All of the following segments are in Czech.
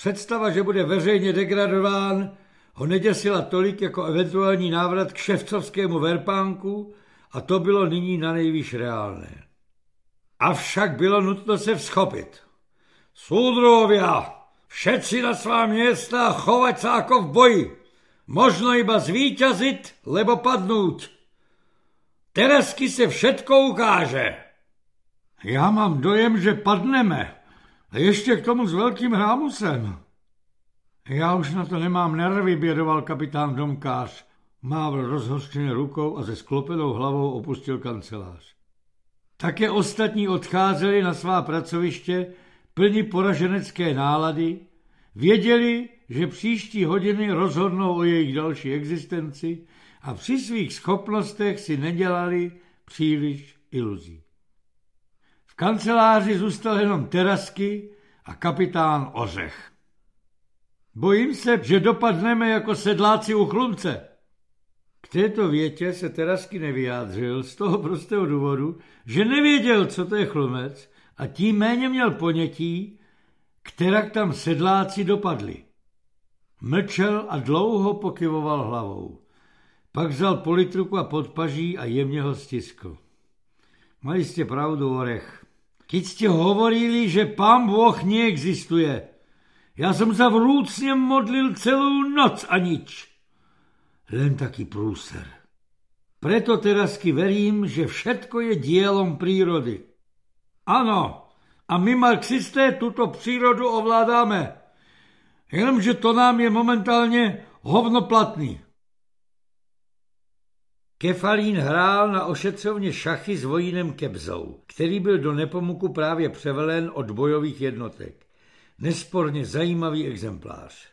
Představa, že bude veřejně degradován, ho neděsila tolik jako eventuální návrat k ševcovskému verpánku a to bylo nyní nanejvýš reálné. Avšak bylo nutno se vzchopit. Súdruhovia, všetci na svá miesta chovať sa ako v boji. Možno iba zvíťazit, lebo padnúť. Terazky se všetko ukáže. Já mám dojem, že padneme. A ještě k tomu s velkým hrámusem. Já už na to nemám nervy, bědoval kapitán Domkář. Mávl rozhořčeně rukou a se sklopenou hlavou opustil kancelář. Také ostatní odcházeli na svá pracoviště, plní poraženecké nálady, věděli, že příští hodiny rozhodnou o jejich další existenci a při svých schopnostech si nedělali příliš iluzí. V kanceláři zůstal jenom Terazky a kapitán Ořech. Bojím se, že dopadneme jako sedláci u Chlumce. K této větě se Terazky nevyjádřil z toho prostého důvodu, že nevěděl, co to je Chlumec a tím méně měl ponětí, kterak tam sedláci dopadli. Mlčel a dlouho pokyvoval hlavou. Pak vzal politruku a podpaží a jemně ho stiskl. Mali ste pravdu, Orech. Keď ste hovorili, že pán Boh neexistuje, ja som sa vrúcne modlil celú noc a nič. Len taký prúser. Preto Terazky verím, že všetko je dielom prírody. Áno, a my marxisté tuto přírodu ovládáme. Jenomže to nám je momentálně hovnoplatný. Kefalín hrál na ošetřovně šachy s vojínem Kebzou, který byl do Nepomuku právě převelen od bojových jednotek. Nesporně zajímavý exemplář.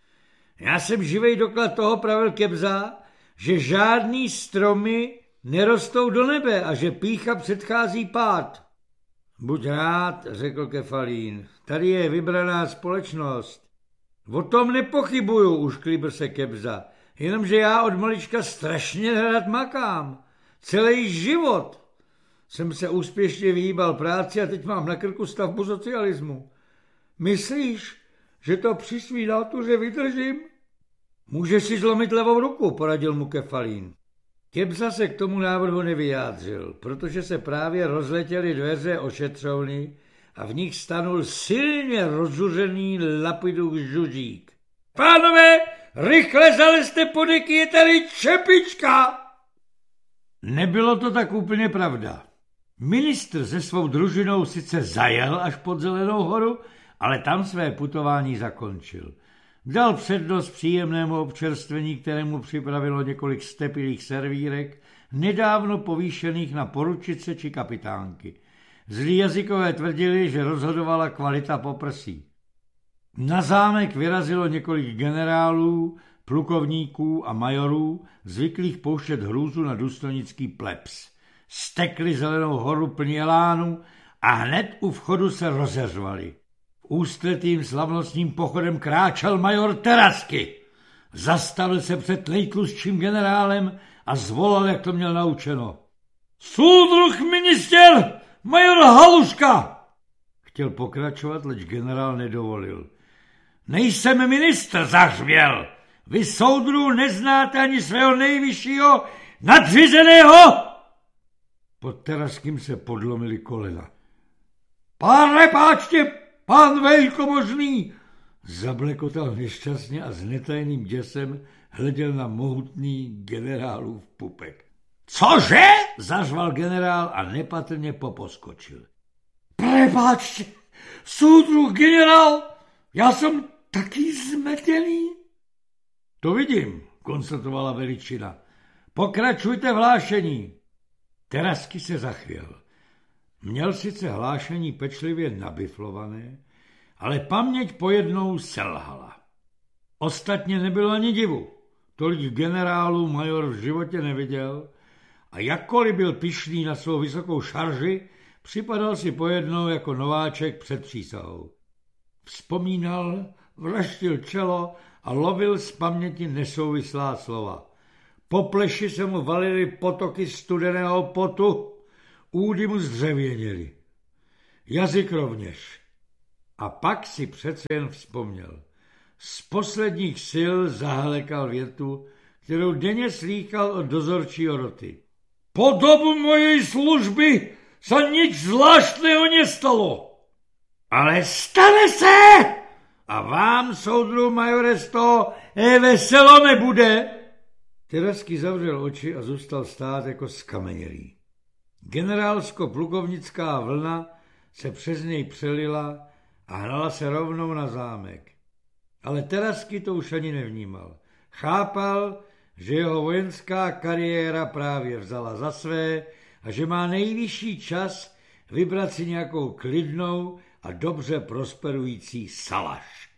Já jsem živej doklad toho, pravil Kebza, že žádný stromy nerostou do nebe a že pýcha předchází pád. Buď rád, řekl Kefalín, tady je vybraná společnost. O tom nepochybuju, ušklíbil se Kebza, jenomže já od malička strašně rád makám. Celý život jsem se úspěšně vyhýbal práci a teď mám na krku stavbu socialismu. Myslíš, že to při svý nátuře vydržím? Můžeš si zlomit levou ruku, poradil mu Kefalín. Kebza se k tomu návrhu nevyjádřil, protože se právě rozletěly dveře ošetřovny a v nich stanul silně rozžuřený Lapidův Žužík. Pánové, rychle zalezte po deky, je tady čepička! Nebylo to tak úplně pravda. Ministr se svou družinou sice zajel až pod Zelenou horu, ale tam své putování zakončil. Dal přednost příjemnému občerstvení, kterému připravilo několik stepilých servírek, nedávno povýšených na poručice či kapitánky. Zlí jazykové tvrdili, že rozhodovala kvalita poprsí. Na zámek vyrazilo několik generálů, plukovníků a majorů, zvyklých pouštět hrůzu na důstojnický plebs. Stekli Zelenou horu plní elánu a hned u vchodu se rozeřvali. Ústletým slavnostním pochodem kráčel major Terazky. Zastavil se před nejtlustším generálem a zvolal, jak to měl naučeno. Súdruh minister, major Haluška! Chtěl pokračovat, leč generál nedovolil. Nejsem ministr, zařvěl. Vy, soudruh, neznáte ani svého nejvyššího nadřízeného? Pod Terazkým se podlomily kolena. Pane, páčte, pán velkomožný, zablekotal nešťastně a s netajným děsem hleděl na mohutný generálův pupek. Cože? Zařval generál a nepatrně poposkočil. Prepáčte, súdruh generál, já jsem taky zmetený. To vidím, konstatovala veličina. Pokračujte v hlášení. Terazky se zachvěl. Měl sice hlášení pečlivě nabiflované, ale paměť pojednou selhala. Ostatně nebylo ani divu. Tolik generálů major v životě neviděl a jakkoliv byl pyšný na svou vysokou šarži, připadal si pojednou jako nováček před přísahou. Vzpomínal, vraštil čelo a lovil z paměti nesouvislá slova. Po pleši se mu valily potoky studeného potu, údy mu zdřevěněly. Jazyk rovněž. A pak si přece jen vzpomněl. Z posledních sil zahlekal větu, kterou denně slýchal od dozorčího roty. Po dobu mojej služby se nic zvláštného nestalo. Ale stane se! A vám, soudru majore, z toho veselo nebude. Terazky zavřel oči a zůstal stát jako skamenělý. Generálsko-plukovnická vlna se přes něj přelila a hnala se rovnou na zámek. Ale Terazky to už ani nevnímal. Chápal, že jeho vojenská kariéra právě vzala za své a že má nejvyšší čas vybrat si nějakou klidnou a dobře prosperující salaš.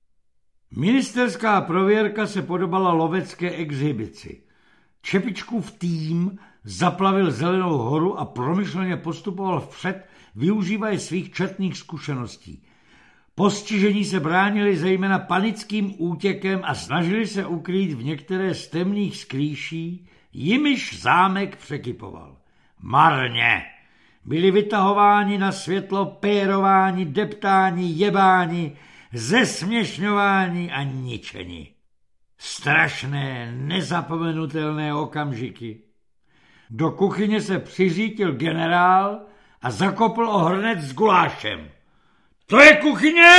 Ministerská prověrka se podobala lovecké exhibici. Čepičkův tým zaplavil Zelenou horu a promyšleně postupoval vpřed, využívaje svých četných zkušeností. Postižení se bránili zejména panickým útěkem a snažili se ukrýt v některé z temných skrýší, jimiž zámek překypoval. Marně! Byli vytahováni na světlo, pérováni, deptáni, jebáni, zesměšňováni a ničeni. Strašné, nezapomenutelné okamžiky. Do kuchyně se přiřítil generál a zakopl o hrnec s gulášem. To je kuchyně?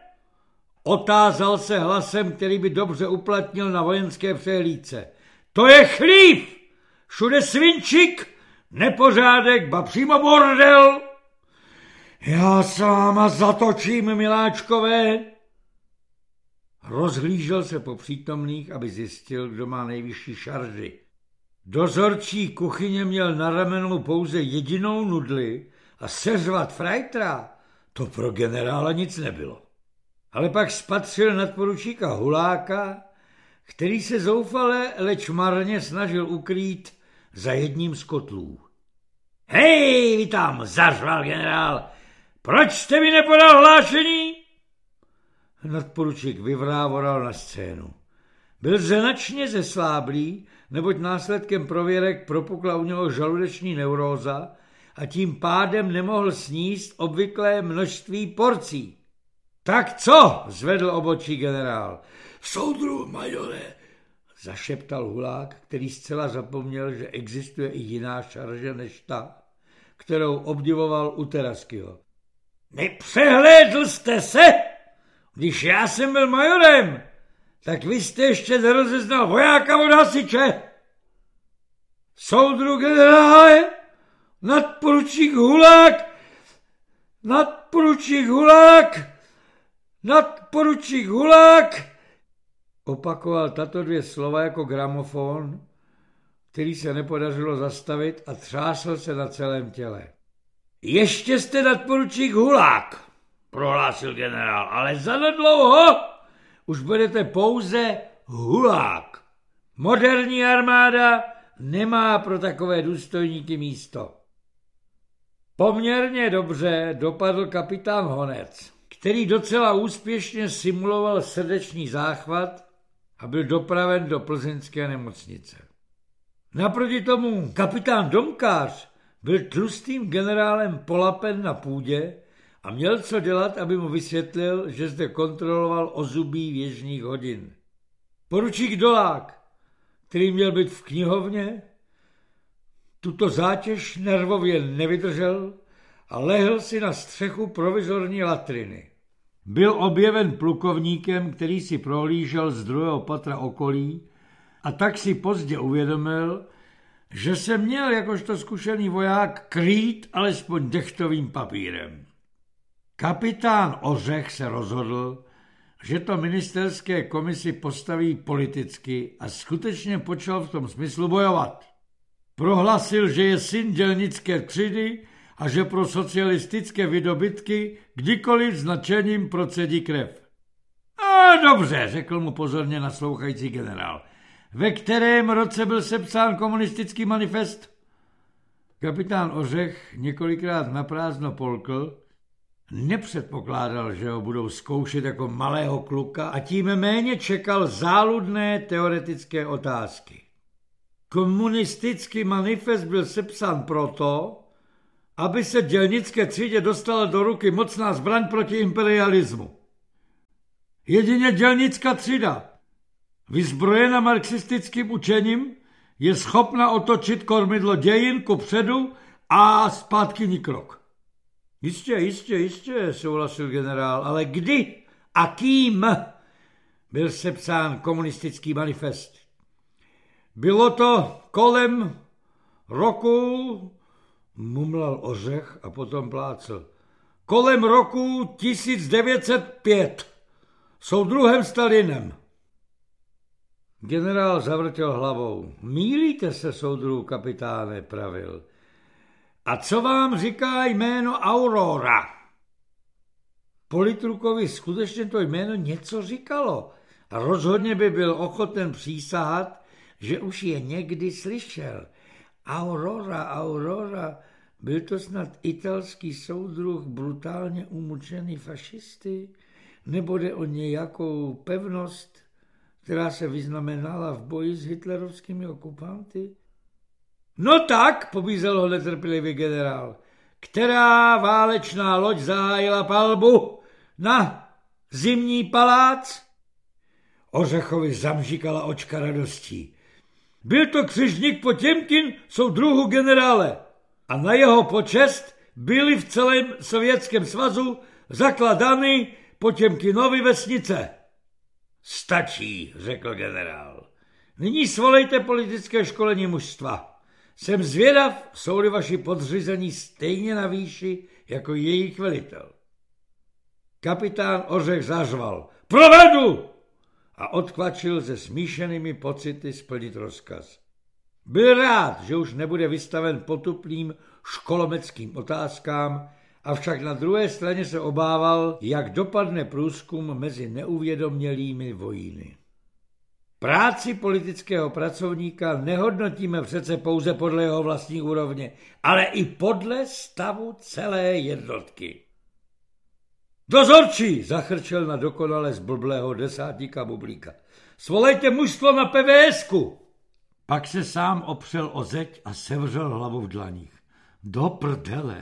Otázal se hlasem, který by dobře uplatnil na vojenské přehlídce. To je chlív! Všude svinčik, nepořádek, ba přímo bordel. Já s váma zatočím, miláčkové. Rozhlížel se po přítomných, aby zjistil, kdo má nejvyšší šarži. Dozorčí kuchyně měl na ramenu pouze jedinou nudli a seřvat frajtra, to pro generála nic nebylo. Ale pak spatřil nadporučíka Huláka, který se zoufale, leč marně snažil ukrýt za jedním z kotlů. Hej, vy tam, zařval generál, proč jste mi nepodal hlášení? Nadporučík vyvrávoral na scénu. Byl značně zesláblý, neboť následkem prověrek propukla u něho žaludeční neuróza a tím pádem nemohl sníst obvyklé množství porcí. Tak co? Zvedl obočí generál. Soudru, majore, zašeptal Hulák, který zcela zapomněl, že existuje i jiná šarže než ta, kterou obdivoval u Terazkyho. Nepřehlédl jste se? Když já jsem byl majorem, tak vy jste ještě nerozeznal vojáka od hasiče. Soudru generále, nadporučík Hulák, nadporučík Hulák, nadporučík Hulák, opakoval tato dvě slova jako gramofon, který se nepodařilo zastavit a třásl se na celém těle. Ještě jste nadporučík Hulák, prohlásil generál, ale zanedlouho už budete pouze Hulák. Moderní armáda nemá pro takové důstojníky místo. Poměrně dobře dopadl kapitán Honec, který docela úspěšně simuloval srdeční záchvat a byl dopraven do plzeňské nemocnice. Naproti tomu kapitán Domkář byl tlustým generálem polapen na půdě a měl co dělat, aby mu vysvětlil, že zde kontroloval ozubí věžních hodin. Poručík Dolák, který měl být v knihovně, tuto zátěž nervově nevydržel a lehl si na střechu provizorní latriny. Byl objeven plukovníkem, který si prohlížel z druhého patra okolí a tak si pozdě uvědomil, že se měl jakožto zkušený voják krýt alespoň dechtovým papírem. Kapitán Ořech se rozhodl, že to ministerské komisi postaví politicky a skutečně počal v tom smyslu bojovat. Prohlasil, že je syn dělnické třídy a že pro socialistické vydobytky kdykoliv s nadšením procedí krev. A dobře, řekl mu pozorně naslouchající generál. Ve kterém roce byl sepsán komunistický manifest? Kapitán Ořech několikrát naprázdno polkl, nepředpokládal, že ho budou zkoušet jako malého kluka a tím méně čekal záludné teoretické otázky. Komunistický manifest byl sepsán proto, aby se dělnické třídě dostala do ruky mocná zbraň proti imperialismu. Jedině dělnická třída, vyzbrojena marxistickým učením, je schopna otočit kormidlo dějin kupředu a zpátky ni krok. Jistě, souhlasil generál, ale kdy a kým byl sepsán komunistický manifest? Bylo to kolem roku, mumlal Ořech a potom plácl, kolem roku 1905, soudruhem Stalinem. Generál zavrtěl hlavou. Mýlíte se, soudruhu kapitáne, pravil. A co vám říká jméno Aurora? Politrukovi skutečně to jméno něco říkalo a rozhodně by byl ochoten přísahat, že už je někdy slyšel. Aurora, byl to snad italský soudruh brutálně umučený fašisty? Nebo jde o nějakou pevnost, která se vyznamenala v boji s hitlerovskými okupanty? No tak, pobízel ho netrpělivý generál, která válečná loď zahájila palbu na Zimní palác? Ořechovi zamžikala očka radostí. Byl to křižník Potěmkin, soudruhu generále, a na jeho počest byly v celém Sovětském svazu zakladány Potěmkinovy vesnice. Stačí, řekl generál. Nyní svolejte politické školení mužstva. Jsem zvědav, jsou-li vaši podřízení stejně na výši jako jejich velitel. Kapitán Ořech zařval. Provedu! A odkvačil se smíšenými pocity splnit rozkaz. Byl rád, že už nebude vystaven potupným školomeckým otázkám, avšak na druhé straně se obával, jak dopadne průzkum mezi neuvědomělými vojíny. Práci politického pracovníka nehodnotíme přece pouze podle jeho vlastní úrovně, ale i podle stavu celé jednotky. Dozorčí, zachrčel na dokonale zblblého desátníka Bublíka. Svolejte mužstvo na PVS-ku. Pak se sám opřel o zeď a sevřel hlavu v dlaních. Do prdele,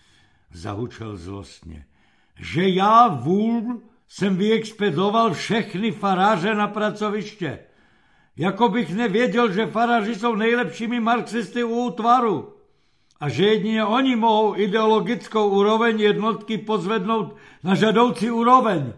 zahučel zlostně, že já vůl jsem vyexpedoval všechny faráře na pracoviště. Jako bych nevěděl, že faráři jsou nejlepšími marxisty u útvaru a že jedině oni mohou ideologickou úroveň jednotky pozvednout na žadoucí úroveň.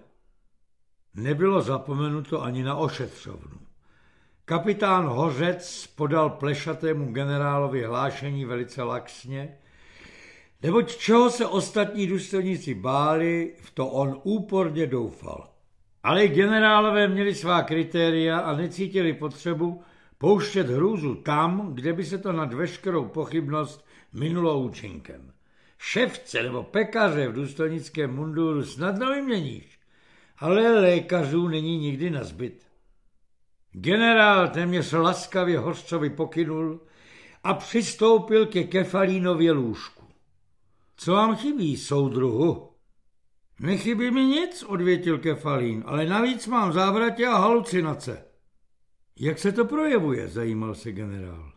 Nebylo zapomenuto ani na ošetřovnu. Kapitán Hořec podal plešatému generálovi hlášení velice laxně, neboť čeho se ostatní důstojníci báli, v to on úporně doufal. Ale generálové měli svá kritéria a necítili potřebu pouštět hrůzu tam, kde by se to nad veškerou pochybnost minulo účinkem. Ševce nebo pekaře v důstojnickém munduru snadno vyměníš, ale lékařů není nikdy nazbyt. Generál téměř laskavě Hořcovi pokynul a přistoupil ke Kefalínově lůžku. Co vám chybí, soudruhu? Nechybí mi nic, odvětil Kefalín, ale navíc mám závratě a halucinace. Jak se to projevuje, zajímal se generál.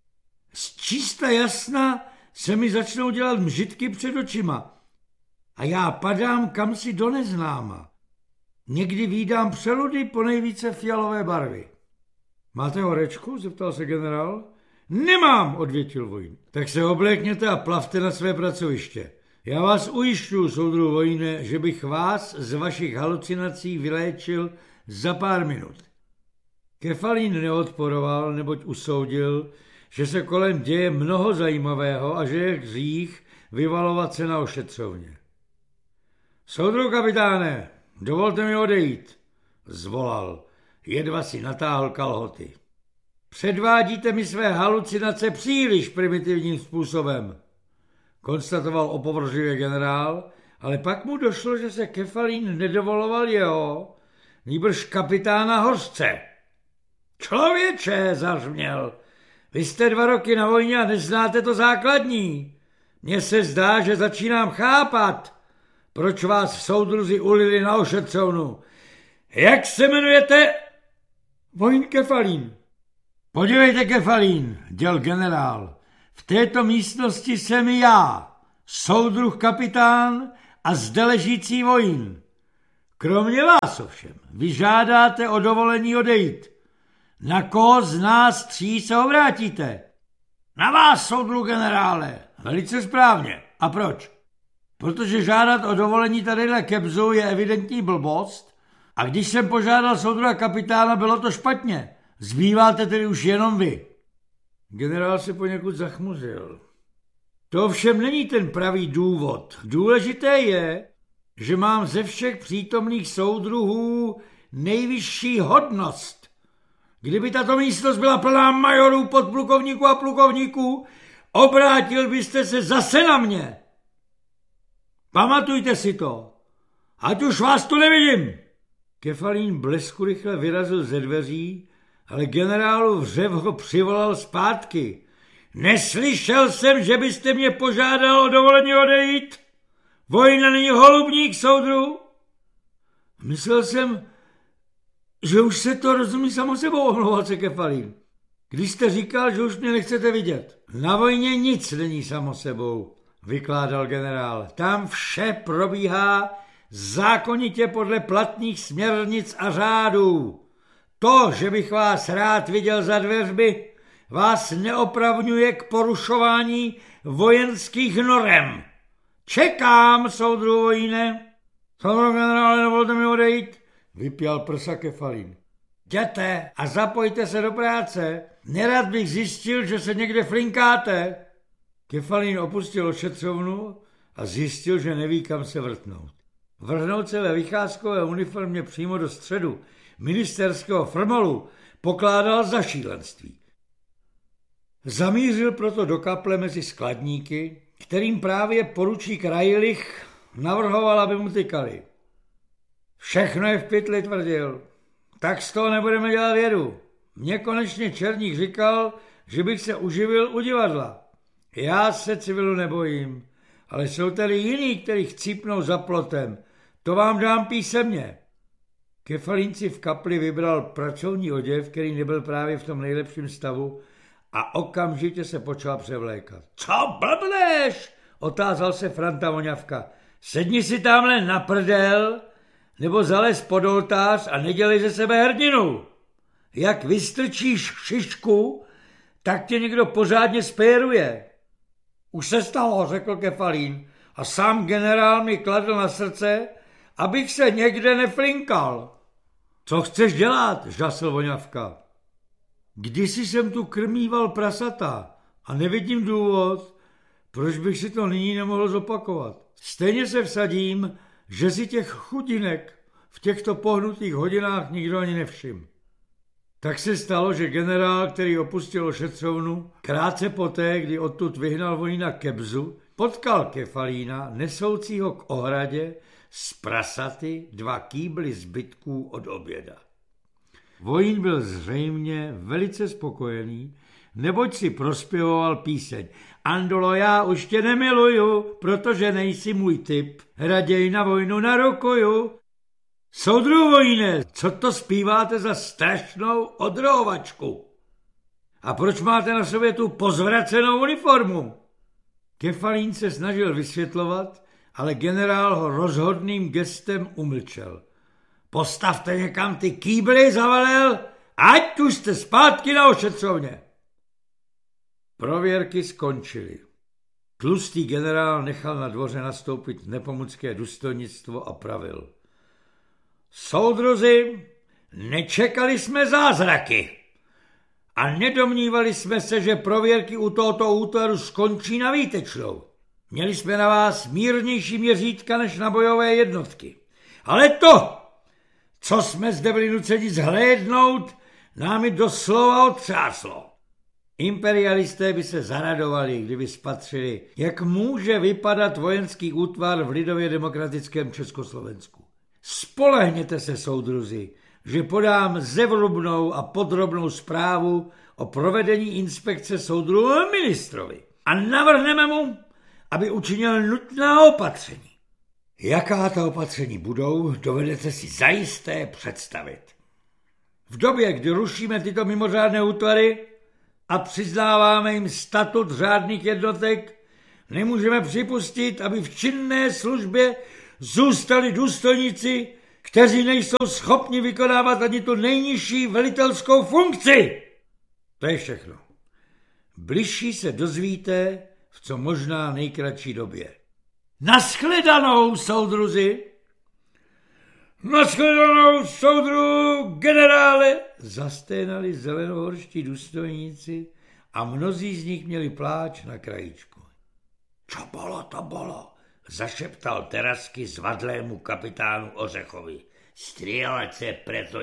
Z čista jasna se mi začnou dělat mžitky před očima a já padám kamsi do neznáma. Někdy vídám přeludy po nejvíce fialové barvy. Máte horečku? Zeptal se generál. Nemám, odvětil vojín. Tak se oblékněte a plavte na své pracoviště. Já vás ujišťuju, soudruhu vojíne, že bych vás z vašich halucinací vyléčil za pár minut. Kefalín neodporoval, neboť usoudil, že se kolem děje mnoho zajímavého a že je hřích vyvalovat se na ošetřovně. Soudruhu kapitáne, dovolte mi odejít, zvolal, jedva si natáhl kalhoty. Předvádíte mi své halucinace příliš primitivním způsobem, konstatoval opovržlivě generál, ale pak mu došlo, že se Kefalín nedovoloval jeho, nýbrž kapitána Hořce. Člověče, zařměl, vy jste 2 roky na vojně a neznáte to základní. Mně se zdá, že začínám chápat, proč vás soudruzi ulili na ošetřovnu. Jak se jmenujete? Vojín Kefalín. Podívejte, Kefalín, děl generál, v této místnosti jsem já, soudruh kapitán a zde ležící vojín. Kromě vás ovšem, vy žádáte o dovolení odejít. Na koho z nás 3 se obrátíte? Na vás, soudruh generále. Velice správně. A proč? Protože žádat o dovolení tadyhle kebzu je evidentní blbost a když jsem požádal soudruha kapitána, bylo to špatně. Zbýváte tedy už jenom vy. Generál se poněkud zachmuzil. To ovšem není ten pravý důvod. Důležité je, že mám ze všech přítomných soudruhů nejvyšší hodnost. Kdyby tato místnost byla plná majorů, podplukovníků a plukovníků, obrátil byste se zase na mě. Pamatujte si to, ať už vás tu nevidím. Kefalín blesku rychle vyrazil ze dveří, ale generálův řev ho přivolal zpátky. Neslyšel jsem, že byste mě požádal o dovolení odejít? Vojna není holubník, soudru. Myslel jsem, že už se to rozumí samo sebou, omlouval se Kefalín. Když jste říkal, že už mě nechcete vidět. Na vojně nic není samo sebou, vykládal generál. Tam vše probíhá zákonitě podle platných směrnic a řádů. To, že bych vás rád viděl za dveřmi, vás neopravňuje k porušování vojenských norem. Čekám, soudruhu vojíne. Soudruhu generále, dovolte mi odejít, vypěl prsa Kefalín. Jděte a zapojte se do práce. Nerad bych zjistil, že se někde flinkáte. Kefalín opustil ošetřovnu a zjistil, že neví, kam se vrtnout. Vrhnout se ve vycházkové uniformě přímo do středu ministerského frmolu pokládal za šílenství. Zamířil proto do kaple mezi skladníky, kterým právě poručík Rajlich navrhoval, aby mu tykali. Všechno je v pytli, tvrdil. Tak z toho nebudeme dělat vědu. Mně konečně Černík říkal, že bych se uživil u divadla. Já se civilu nebojím, ale jsou tady jiní, kteří chcípnou za plotem. To vám dám písemně. Kefalín si v kapli vybral pracovní oděv, který nebyl právě v tom nejlepším stavu, a okamžitě se počal převlékat. Co blbneš? Otázal se Franta Voňavka. Sedni si tamhle na prdel, nebo zalez pod oltář a nedělej ze sebe hrdinu. Jak vystrčíš šišku, tak tě někdo pořádně spéruje. Už se stalo, řekl Kefalín, a sám generál mi kladl na srdce, abych se někde neflinkal. Co chceš dělat? Žasl Voňavka. Kdysi jsem tu krmíval prasata a nevidím důvod, proč bych si to nyní nemohl zopakovat. Stejně se vsadím, že si těch chudinek v těchto pohnutých hodinách nikdo ani nevšim. Tak se stalo, že generál, který opustil ošetřovnu, krátce poté, kdy odtud vyhnal vojína Kebzu, potkal Kefalína, nesoucího k ohradě s prasaty 2 kýbly zbytků od oběda. Vojín byl zřejmě velice spokojený, neboť si prospěvoval píseň. Andolo, já už tě nemiluju, protože nejsi můj typ, raději na vojnu narukuju. Soudruhu vojíne, co to zpíváte za strašnou odrohovačku? A proč máte na sobě tu pozvracenou uniformu? Kefalín se snažil vysvětlovat, ale generál ho rozhodným gestem umlčel. Postavte někam ty kýbly, zavelel, ať už jste zpátky na ošetřovně. Prověrky skončily. Tlustý generál nechal na dvoře nastoupit nepomucké důstojnictvo a pravil. Soudruzi, nečekali jsme zázraky a nedomnívali jsme se, že prověrky u tohoto útvaru skončí na výtečnou. Měli jsme na vás mírnější měřítka než na bojové jednotky. Ale to, co jsme zde byli nuceni zhlédnout, námi doslova otřáslo. Imperialisté by se zaradovali, kdyby spatřili, jak může vypadat vojenský útvar v lidově demokratickém Československu. Spolehněte se, soudruzi, že podám zevrubnou a podrobnou zprávu o provedení inspekce soudruhu ministrovi a navrhneme mu, aby učinil nutná opatření. Jaká ta opatření budou, dovedete si zajisté představit. V době, kdy rušíme tyto mimořádné útvary a přiznáváme jim statut řádných jednotek, Nemůžeme připustit, aby v činné službě zůstali důstojníci, kteří nejsou schopni vykonávat ani tu nejnižší velitelskou funkci. To je všechno. Bližší se dozvíte v co možná nejkratší době. Nashledanou, soudruzi! Nashledanou, soudru, generále! Zasténali zelenohorští důstojníci a mnozí z nich měli pláč na krajíčku. Čo bolo, to bolo, zašeptal Terasky zvadlému kapitánu Ořechovi. Strielec je preto